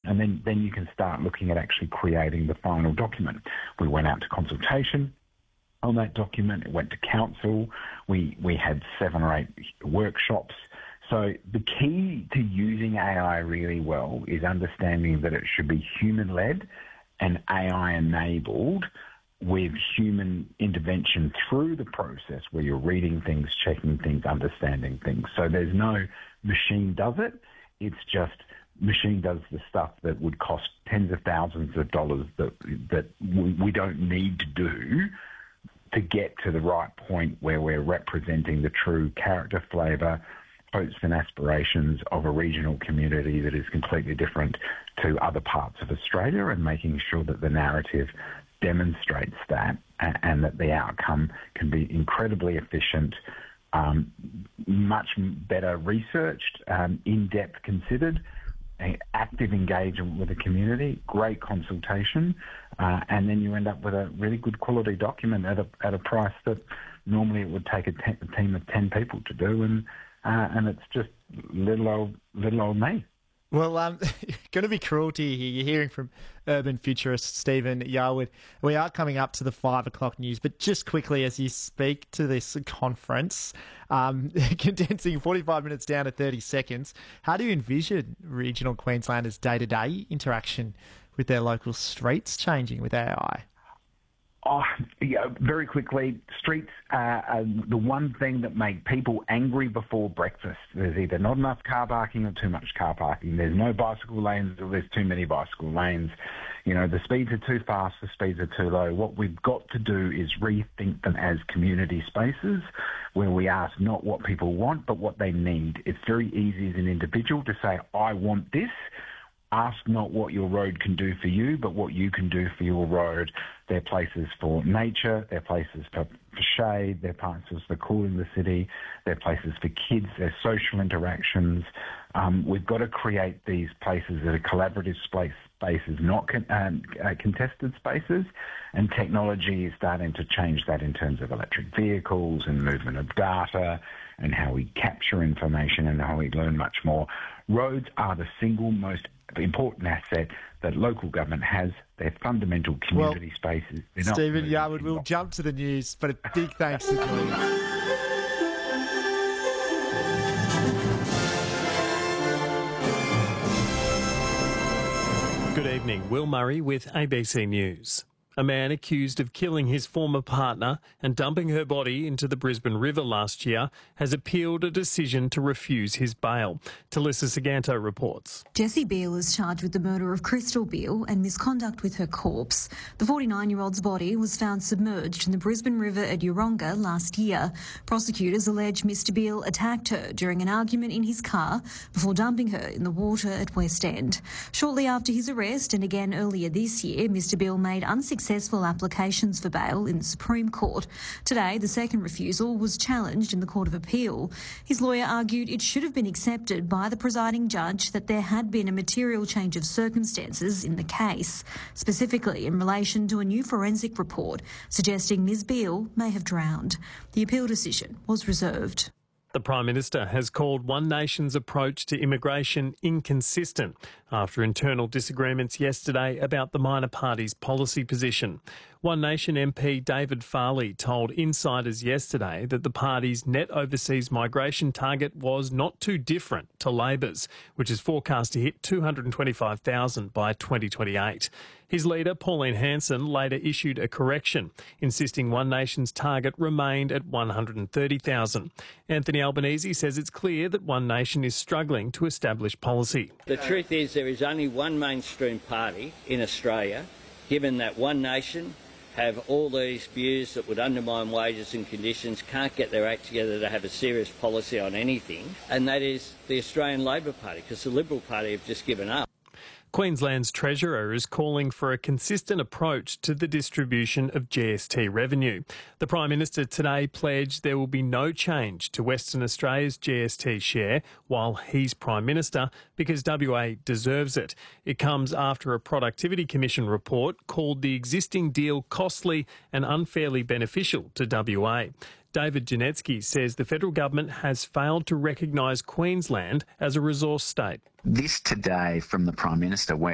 And then you can start looking at actually creating the final document. We went out to consultation on that document. It went to council. We had 7 or 8 workshops. So the key to using AI really well is understanding that it should be human-led and AI-enabled with human intervention through the process where you're reading things, checking things, understanding things. So there's no machine does it. It's just machine does the stuff that would cost tens of thousands of dollars that we don't need to do to get to the right point where we're representing the true character, flavour, hopes and aspirations of a regional community that is completely different to other parts of Australia, and making sure that the narrative demonstrates that and that the outcome can be incredibly efficient, much better researched, in-depth considered, active engagement with the community, great consultation, and then you end up with a really good quality document at a price that normally it would take a team of 10 people to do, and it's just little old me. Well, going to be cruelty here. You're hearing from urban futurist Stephen Yarwood. We are coming up to the 5 o'clock news, but just quickly as you speak to this conference, condensing 45 minutes down to 30 seconds, how do you envision regional Queenslanders' day-to-day interaction with their local streets changing with AI? Oh, yeah, very quickly, streets are the one thing that make people angry before breakfast. There's either not enough car parking or too much car parking. There's no bicycle lanes or there's too many bicycle lanes. You know, the speeds are too fast, the speeds are too low. What we've got to do is rethink them as community spaces where we ask not what people want, but what they need. It's very easy as an individual to say, I want this. Ask not what your road can do for you, but what you can do for your road. They're places for nature, they're places for shade, they're places for cooling the city, they're places for kids, they're social interactions. We've got to create these places that are collaborative spaces, not contested spaces, and technology is starting to change that in terms of electric vehicles and movement of data and how we capture information and how we learn much more. Roads are the single most important asset that local government has. They're fundamental community spaces. Stephen Yarwood, we'll jump to the news, but a big thanks to you. Good evening, Will Murray with ABC News. A man accused of killing his former partner and dumping her body into the Brisbane River last year has appealed a decision to refuse his bail. Talissa Saganto reports. Jessie Beale is charged with the murder of Crystal Beale and misconduct with her corpse. The 49-year-old's body was found submerged in the Brisbane River at Yeronga last year. Prosecutors allege Mr Beale attacked her during an argument in his car before dumping her in the water at West End. Shortly after his arrest and again earlier this year, Mr Beale made unsuccessful applications for bail in the Supreme Court. Today, the second refusal was challenged in the Court of Appeal. His lawyer argued it should have been accepted by the presiding judge that there had been a material change of circumstances in the case, specifically in relation to a new forensic report suggesting Ms Beale may have drowned. The appeal decision was reserved. The Prime Minister has called One Nation's approach to immigration inconsistent after internal disagreements yesterday about the minor party's policy position. One Nation MP David Farley told insiders yesterday that the party's net overseas migration target was not too different to Labor's, which is forecast to hit 225,000 by 2028. His leader, Pauline Hanson, later issued a correction, insisting One Nation's target remained at 130,000. Anthony Albanese says it's clear that One Nation is struggling to establish policy. The truth is there is only one mainstream party in Australia, given that One Nation have all these views that would undermine wages and conditions, can't get their act together to have a serious policy on anything, and that is the Australian Labor Party, because the Liberal Party have just given up. Queensland's Treasurer is calling for a consistent approach to the distribution of GST revenue. The Prime Minister today pledged there will be no change to Western Australia's GST share while he's Prime Minister because WA deserves it. It comes after a Productivity Commission report called the existing deal costly and unfairly beneficial to WA. David Janetsky says the federal government has failed to recognise Queensland as a resource state. This today from the Prime Minister,